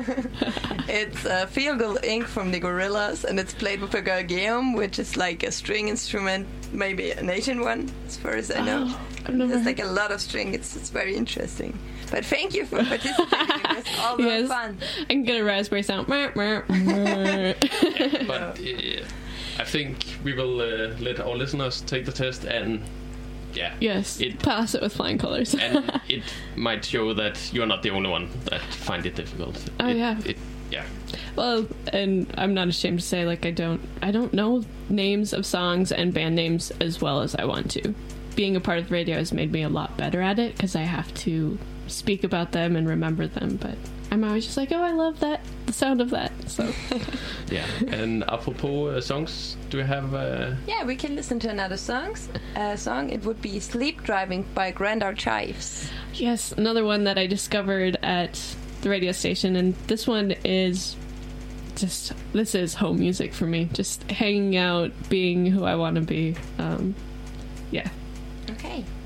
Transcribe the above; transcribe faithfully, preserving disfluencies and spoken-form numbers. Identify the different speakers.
Speaker 1: It's uh, Feel Good Incorporated from the Gorillaz, and it's played with a gargeum, which is like a string instrument, maybe an Asian one, as far as I know.
Speaker 2: Oh, I've never
Speaker 1: There's
Speaker 2: heard.
Speaker 1: like a lot of string. It's it's very interesting. But thank you for participating. It was all the
Speaker 2: Yes.
Speaker 1: fun.
Speaker 2: I can get a raspberry sound. Mer, mer, mer.
Speaker 3: But uh, I think we will uh, let our listeners take the test, and yeah,
Speaker 2: Yes,
Speaker 3: it
Speaker 2: pass it with flying colors.
Speaker 3: and it might show that you're not the only one that find it difficult.
Speaker 2: Oh,
Speaker 3: It-
Speaker 2: yeah.
Speaker 3: it, yeah.
Speaker 2: Well, and I'm not ashamed to say, like, I don't, I don't know names of songs and band names as well as I want to. Being a part of the radio has made me a lot better at it because I have to speak about them and remember them. But I'm always just like, oh, I love that, the sound of that. So
Speaker 3: Yeah. And apropos uh, songs, do we have? Uh,
Speaker 1: Yeah, we can listen to another songs. Uh, song. It would be "Sleep Driving" by Grand Archives.
Speaker 2: yes, another one that I discovered at the radio station, and this one is just, this is home music for me. Just hanging out, being who I want to be. Um, yeah.
Speaker 1: Okay.